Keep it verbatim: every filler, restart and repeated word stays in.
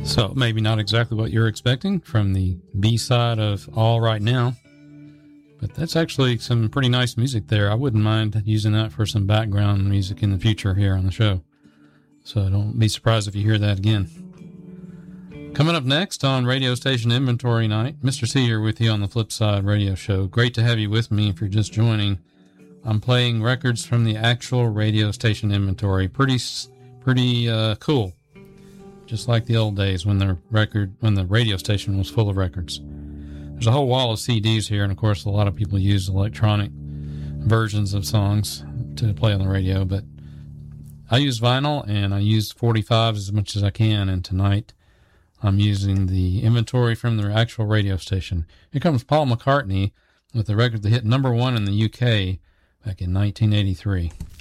So maybe not exactly what you're expecting from the B-side of All Right Now, but that's actually some pretty nice music there. I wouldn't mind using that for some background music in the future here on the show. So don't be surprised if you hear that again. Coming up next on Radio Station Inventory Night, Mister C here with you on the Flipside Radio Show. Great to have you with me if you're just joining. I'm playing records from the actual radio station inventory. Pretty, pretty uh, cool. Just like the old days when the record, when the radio station was full of records. There's a whole wall of C Ds here, and of course, a lot of people use electronic versions of songs to play on the radio. But I use vinyl, and I use forty-fives as much as I can. And tonight, I'm using the inventory from the actual radio station. Here comes Paul McCartney with the record that hit number one in the U K back in nineteen eighty-three.